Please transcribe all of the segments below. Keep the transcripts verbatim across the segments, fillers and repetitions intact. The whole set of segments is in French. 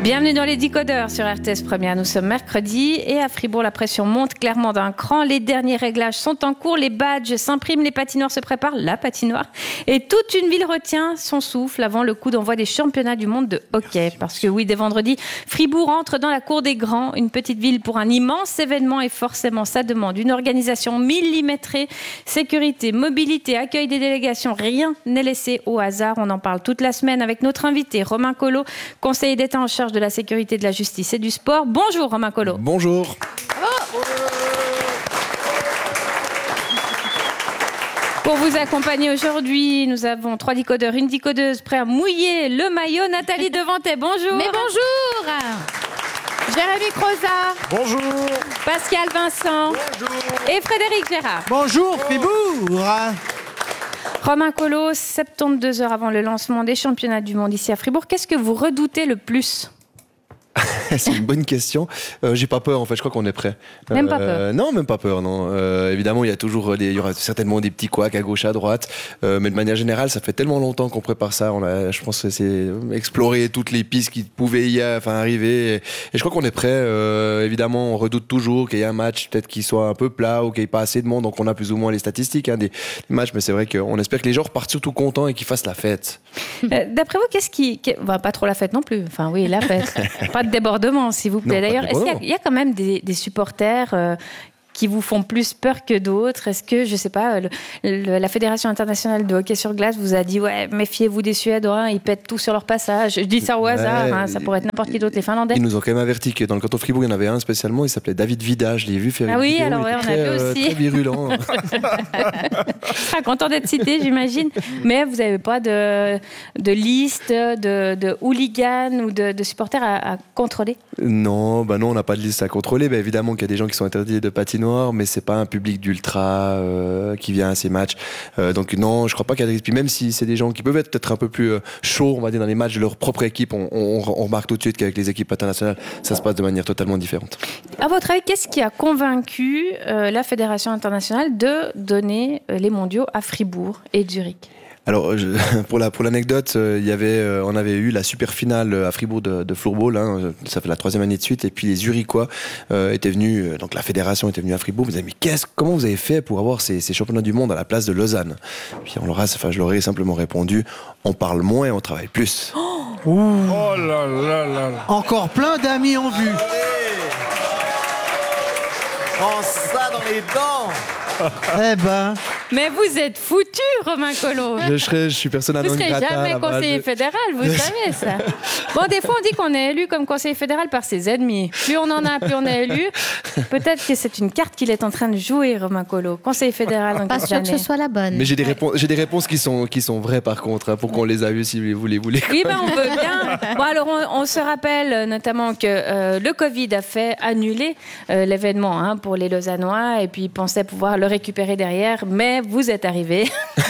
Bienvenue dans les Décodeurs sur R T S Première. Nous sommes mercredi et à Fribourg, la pression monte clairement d'un cran. Les derniers réglages sont en cours, les badges s'impriment, les patinoires se préparent, la patinoire. Et toute une ville retient son souffle avant le coup d'envoi des championnats du monde de hockey. Parce que oui, dès vendredi, Fribourg entre dans la cour des grands, une petite ville pour un immense événement et forcément ça demande une organisation millimétrée, sécurité, mobilité, accueil des délégations, rien n'est laissé au hasard. On en parle toute la semaine avec notre invité Romain Collot, conseiller d'État en charge de la sécurité, de la justice et du sport. Bonjour Romain Collot. Bonjour. Oh. Pour vous accompagner aujourd'hui, nous avons trois décodeurs, une décodeuse prêt à mouiller le maillot. Nathalie Devantet, bonjour. Mais bonjour. Jérémy Crozat. Bonjour. Pascal Vincent. Bonjour. Et Frédéric Gérard. Bonjour Fribourg. Romain Collot, soixante-douze heures avant le lancement des championnats du monde ici à Fribourg, qu'est-ce que vous redoutez le plus ? C'est une bonne question. Euh, j'ai pas peur en fait, je crois qu'on est prêt. Même euh, pas peur. Non, même pas peur, non. Euh, évidemment, il y a toujours des, il y aura certainement des petits couacs à gauche, à droite. Euh, mais de manière générale, ça fait tellement longtemps qu'on prépare ça. On a, je pense que c'est explorer toutes les pistes qui pouvaient y enfin, arriver. Et, et je crois qu'on est prêt. Euh, évidemment, on redoute toujours qu'il y ait un match peut-être qui soit un peu plat ou qu'il n'y ait pas assez de monde. Donc on a plus ou moins les statistiques hein, des, des matchs. Mais c'est vrai qu'on espère que les gens repartent surtout contents et qu'ils fassent la fête. Euh, d'après vous, qu'est-ce qui, qui... Bah, pas trop la fête non plus. Enfin oui, la fête. Pas de débordement, s'il vous plaît. Non, d'ailleurs, est-ce qu'il y a, il y a quand même des, des supporters euh, qui vous font plus peur que d'autres ? Est-ce que, je sais pas, le, le, la Fédération internationale de hockey sur glace vous a dit ouais, méfiez-vous des Suédois, ils pètent tout sur leur passage. Je dis ça au hasard, ouais, hein, ça pourrait être n'importe qui d'autre, les Finlandais. Ils nous ont quand même averti que dans le canton de Fribourg, il y en avait un spécialement, il s'appelait David Vida, je l'ai vu faire ah une oui, vidéo, alors ouais, on très, a vu euh, aussi. très virulent. Je serai content d'être cité, j'imagine. Mais vous n'avez pas de, de liste de, de hooligans ou de, de supporters à, à contrôler ? Non, bah non, on n'a pas de liste à contrôler. Bah évidemment qu'il y a des gens qui sont interdits de patinoire, mais c'est pas un public d'ultra euh, qui vient à ces matchs. Euh, donc non, je crois pas qu'il y a des risques. Puis même si c'est des gens qui peuvent être peut-être un peu plus euh, chauds, on va dire dans les matchs de leur propre équipe, on, on, on remarque tout de suite qu'avec les équipes internationales, ça se passe de manière totalement différente. À votre avis, qu'est-ce qui a convaincu euh, la Fédération internationale de donner euh, les mondiaux à Fribourg et Zurich ? Alors, je, pour, la, pour l'anecdote, euh, il y avait, euh, on avait eu la super finale à Fribourg de, de floorball, hein, ça fait la troisième année de suite, et puis les Zurichois euh, étaient venus, euh, donc la fédération était venue à Fribourg, vous avez dit, mais qu'est-ce, comment vous avez fait pour avoir ces, ces championnats du monde à la place de Lausanne ? Puis on leur a, enfin, je leur ai simplement répondu, on parle moins et on travaille plus. Oh, oh là là là là. Encore plein d'amis en vue. Prends ça dans les dents. Eh ben. Mais vous êtes foutu, Romain Collot. Je, serais, je suis personnellement Vous ne serez jamais conseiller fédéral, vous savez ça. Bon, des fois, on dit qu'on est élu comme conseiller fédéral par ses ennemis. Plus on en a, plus on est élu. Peut-être que c'est une carte qu'il est en train de jouer, Romain Collot. Conseiller fédéral dans Pas quelques sûr années. que ce soit la bonne. Mais j'ai des, Ouais. réponses, j'ai des réponses qui sont, qui sont vraies par contre, hein, pour qu'on les a vues si vous les voulez. Oui, ben on veut bien. Bon, alors on, on se rappelle notamment que euh, le Covid a fait annuler euh, l'événement hein, pour les Lausannois et puis ils pensaient pouvoir le récupérer derrière, mais vous êtes arrivés.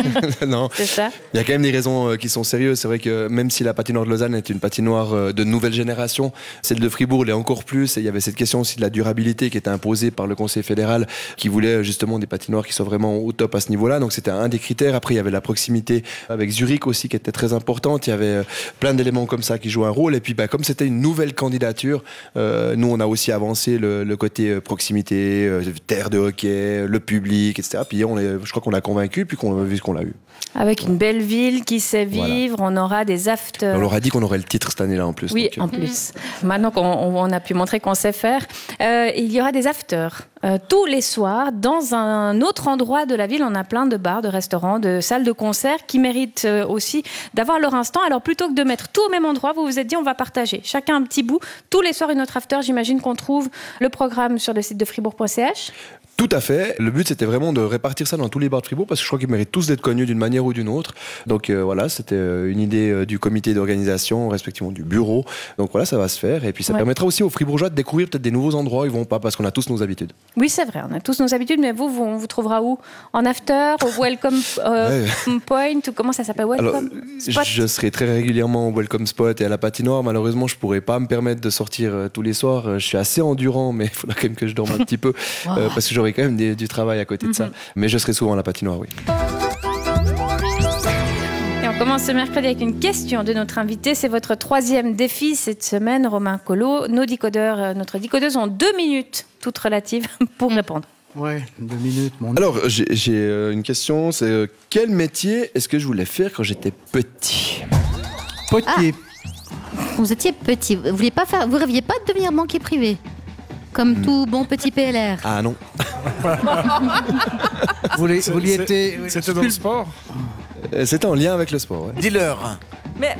Non. C'est ça. Il y a quand même des raisons euh, qui sont sérieuses. C'est vrai que même si la patinoire de Lausanne est une patinoire euh, de nouvelle génération, celle de Fribourg l'est encore plus. Et il y avait cette question aussi de la durabilité qui était imposée par le Conseil fédéral qui voulait euh, justement des patinoires qui soient vraiment au top à ce niveau-là. Donc c'était un des critères. Après, il y avait la proximité avec Zurich aussi qui était très importante. Il y avait euh, plein d'éléments comme ça qui jouaient un rôle. Et puis bah, comme c'était une nouvelle candidature, euh, nous on a aussi avancé le, le côté euh, proximité, euh, terre de hockey, le public, et cetera. Puis on est, je crois qu'on l'a convaincu puis qu'on a vu ce qu'on l'a eu. Avec une belle ville qui sait vivre, voilà. On aura des afters. On leur a dit qu'on aurait le titre cette année-là en plus. Oui, donc, en plus. Maintenant qu'on on a pu montrer qu'on sait faire, euh, il y aura des afters. Euh, tous les soirs, dans un autre endroit de la ville, on a plein de bars, de restaurants, de salles de concert qui méritent euh, aussi d'avoir leur instant. Alors plutôt que de mettre tout au même endroit, vous vous êtes dit on va partager. Chacun un petit bout. Tous les soirs une autre after. J'imagine qu'on trouve le programme sur le site de fribourg point c h. Tout à fait. Le but, c'était vraiment de répartir ça dans tous les bars de Fribourg parce que je crois qu'ils méritent tous d'être connus d'une manière ou d'une autre. Donc euh, voilà, c'était une idée euh, du comité d'organisation, respectivement du bureau. Donc voilà, ça va se faire. Et puis ça ouais. permettra aussi aux Fribourgois de découvrir peut-être des nouveaux endroits où ils vont pas parce qu'on a tous nos habitudes. Oui, c'est vrai, on a tous nos habitudes, mais vous, vous on vous trouvera où ? En after, au welcome euh, ouais. point, ou comment ça s'appelle ? Welcome Alors, spot ? Je serai très régulièrement au welcome spot et à la patinoire. Malheureusement, je pourrais pas me permettre de sortir euh, tous les soirs. Je suis assez endurant, mais il faudra quand même que je dorme un petit peu wow. euh, parce que j'aurai quand même des, du travail à côté de mm-hmm. ça. Mais je serai souvent à la patinoire, oui. Et on On commence ce mercredi avec une question de notre invité. C'est votre troisième défi cette semaine, Romain Collot. Nos décodeurs, euh, notre décodeuse ont deux minutes, toutes relatives, pour répondre. Ouais, deux minutes, mon Alors, j'ai, j'ai euh, une question, c'est euh, quel métier est-ce que je voulais faire quand j'étais petit ? potier. Vous étiez petit. Vous vouliez pas faire, vous rêviez pas de devenir banquier privé, comme Hmm. tout bon petit P L R. Ah non. Vous l'y C'est- vous l'y c'est- étiez. C'était dans le sport. Euh, C'était en lien avec le sport, ouais. Dealer. Mais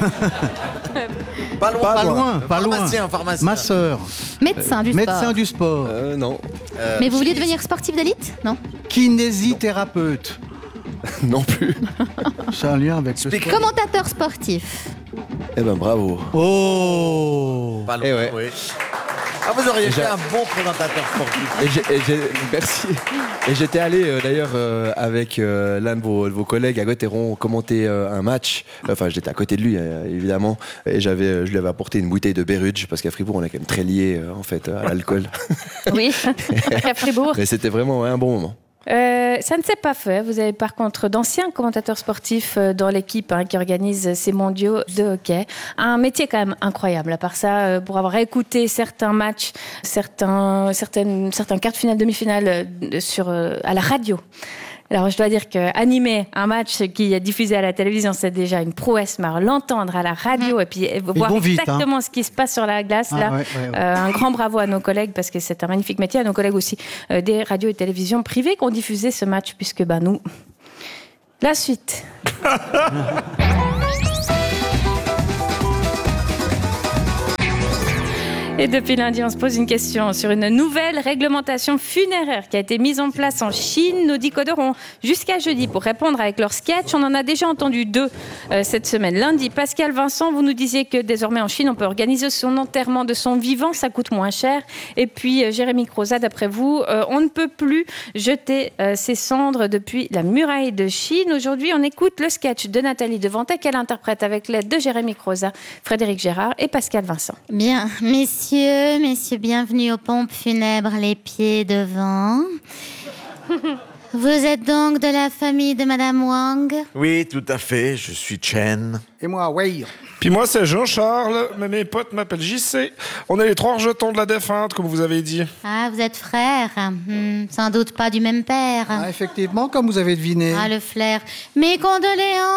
Pas loin. Pas loin, pas loin. Pharmacien, pharmacien. Masseur, Médecin du médecin sport. du sport, Euh, non. Euh, Mais vous vouliez devenir sportif d'élite? Non. kinésithérapeute. Non plus. C'est un lien avec le Speaker. sport. Commentateur sportif. Eh ben bravo. Oh. Pas loin, Eh ouais. oui. Ah, vous auriez J'ai- été un bon présentateur sportif. Et j'ai, et j'ai- merci. Et j'étais allé euh, d'ailleurs euh, avec euh, l'un de vos, de vos collègues à Gauthieron commenter euh, un match. Enfin, j'étais à côté de lui euh, évidemment. Et j'avais, euh, je lui avais apporté une bouteille de Berudge parce qu'à Fribourg on est quand même très lié euh, en fait à l'alcool. oui, à Fribourg. Mais c'était vraiment ouais, un bon moment. Euh, ça ne s'est pas fait. Vous avez par contre d'anciens commentateurs sportifs euh, dans l'équipe hein, qui organise ces mondiaux de hockey. Un métier quand même incroyable. À part ça, euh, pour avoir écouté certains matchs, certains, certaines, certains quarts de finale, demi-finale euh, sur, euh, à la radio. Alors, je dois dire que animer un match qui est diffusé à la télévision, c'est déjà une prouesse, mais alors l'entendre à la radio et puis et voir vont vite, exactement ce qui se passe sur la glace, Ah, là, ouais, ouais, ouais. euh, un grand bravo à nos collègues parce que c'est un magnifique métier, à nos collègues aussi euh, des radios et télévisions privées qui ont diffusé ce match, puisque bah, nous... La suite. Et depuis lundi, on se pose une question sur une nouvelle réglementation funéraire qui a été mise en place en Chine. Nos décodeurs ont jusqu'à jeudi pour répondre avec leur sketch. On en a déjà entendu deux euh, cette semaine. Lundi, Pascal Vincent, vous nous disiez que désormais en Chine, on peut organiser son enterrement de son vivant, ça coûte moins cher. Et puis, euh, Jérémy Croza, d'après vous, euh, on ne peut plus jeter euh, ses cendres depuis la muraille de Chine. Aujourd'hui, on écoute le sketch de Nathalie Devantet qu'elle interprète avec l'aide de Jérémy Croza, Frédéric Gérard et Pascal Vincent. Bien, messieurs, messieurs, bienvenue aux pompes funèbres, les pieds devant. Vous êtes donc de la famille de Madame Wang? Oui, tout à fait. Je suis Chen. Et moi, ouais. Puis moi, c'est Jean-Charles, mais mes potes m'appellent J C. On est les trois rejetons de la défunte, comme vous avez dit. Ah, vous êtes frères. Hmm, sans doute pas du même père. Ah, effectivement, comme vous avez deviné. Ah, le flair. Mes condoléances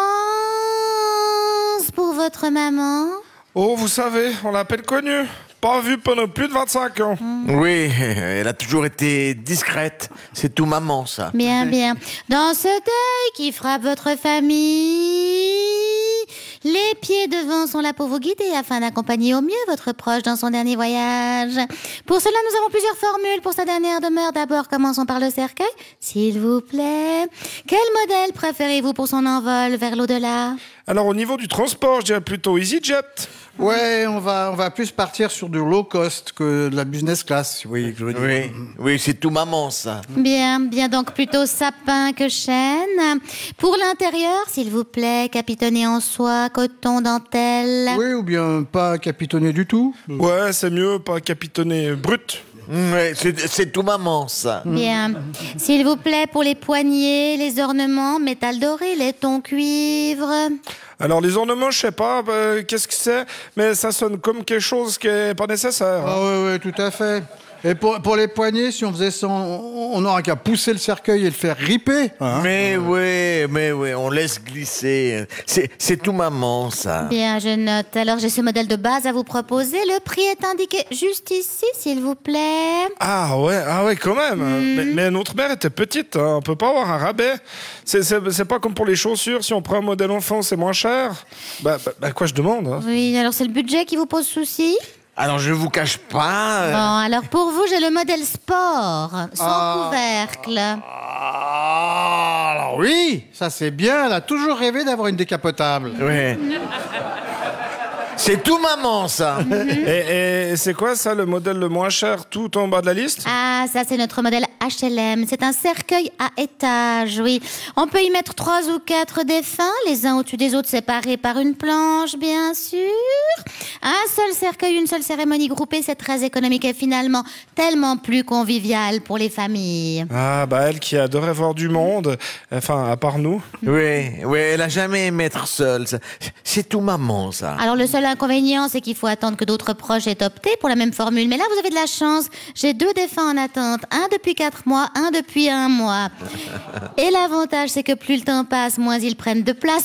pour votre maman. Oh, vous savez, on l'a à peine connue. Pas vue pendant plus de vingt-cinq ans. Oui, elle a toujours été discrète. C'est tout maman, ça. Bien, bien. Dans ce deuil qui frappe votre famille, les pieds devant sont là pour vous guider afin d'accompagner au mieux votre proche dans son dernier voyage. Pour cela, nous avons plusieurs formules pour sa dernière demeure. D'abord, commençons par le cercueil, s'il vous plaît. Quel modèle préférez-vous pour son envol vers l'au-delà? Alors, au niveau du transport, je dirais plutôt EasyJet. Ouais, on va, on va plus partir sur du low cost que de la business class, si vous voyez ce que je veux dire. Oui, oui, c'est tout maman, ça. Bien, bien, donc plutôt sapin que chêne. Pour l'intérieur, s'il vous plaît, capitonné en soie, coton, dentelle. Oui, ou bien pas capitonné du tout. Ouais, c'est mieux, pas capitonné brut. Ouais, c'est, c'est tout maman, ça. Bien. S'il vous plaît, pour les poignets, les ornements, métal doré, laiton, cuivre. Alors, les ornements, je sais pas, bah, qu'est-ce que c'est, mais ça sonne comme quelque chose qui est pas nécessaire. Ah ouais, ouais, tout à fait. Et pour, pour les poignets, si on faisait ça, on on n'aurait qu'à pousser le cercueil et le faire ripper. Hein. Mais oui, mais oui, on laisse glisser. C'est, c'est tout maman, ça. Bien, je note. Alors, j'ai ce modèle de base à vous proposer. Le prix est indiqué juste ici, s'il vous plaît. Ah ouais, ah ouais, quand même. Mais, mais notre mère était petite, hein. On peut pas avoir un rabais. C'est, c'est, c'est pas comme pour les chaussures, si on prend un modèle enfant, c'est moins cher. Bah, bah, bah, quoi je demande hein. Oui, alors c'est le budget qui vous pose souci? Alors, je vous cache pas... euh, Bon, alors pour vous, j'ai le modèle sport, sans Ah. couvercle. Ah, alors oui, ça c'est bien. Elle a toujours rêvé d'avoir une décapotable. Ouais. C'est tout maman, ça. Et, et c'est quoi ça, le modèle le moins cher, tout en bas de la liste? Ah, ça c'est notre modèle H L M. C'est un cercueil à étage, oui. On peut y mettre trois ou quatre défunts, les uns au-dessus des autres séparés par une planche, bien sûr. Un seul cercueil, une seule cérémonie groupée, c'est très économique et finalement tellement plus convivial pour les familles. Ah, bah elle qui adorait voir du monde, enfin, à part nous. Oui, oui, elle a jamais aimé être seule. ça. C'est tout maman, ça. Alors le seul inconvénient, c'est qu'il faut attendre que d'autres proches aient opté pour la même formule. Mais là, vous avez de la chance. J'ai deux défunts en attente. Un depuis quatre mois, un depuis un mois. Et l'avantage, c'est que plus le temps passe, moins ils prennent de place.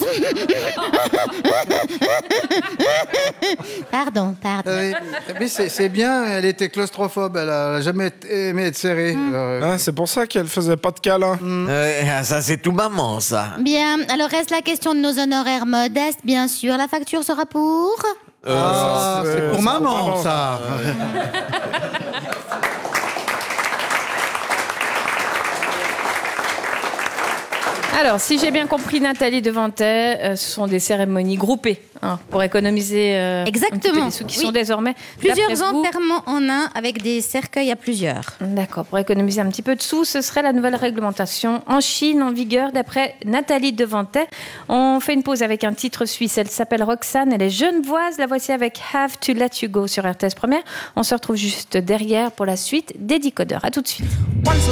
Pardon, pardon. Euh, mais c'est c'est bien, elle était claustrophobe, elle a jamais aimé être serrée. Alors, euh, Ah, c'est pour ça qu'elle faisait pas de câlin. Euh, ah, ça, c'est tout maman, ça. Bien, alors reste la question de nos honoraires modestes, bien sûr. La facture sera pour... ah, c'est c'est- pour c'est maman, pour maman. ça. Alors, si j'ai bien compris, Nathalie Devantet, euh, ce sont des cérémonies groupées hein, pour économiser euh, un petit peu Exactement, les sous qui oui. sont désormais Plusieurs d'après vous- enterrements en un avec des cercueils à plusieurs. D'accord, pour économiser un petit peu de sous, ce serait la nouvelle réglementation en Chine en vigueur d'après Nathalie Devantet. On fait une pause avec un titre suisse, elle s'appelle Roxane, elle est genevoise, la voici avec Have to Let You Go sur R T S Première. On se retrouve juste derrière pour la suite des décodeurs. À tout de suite.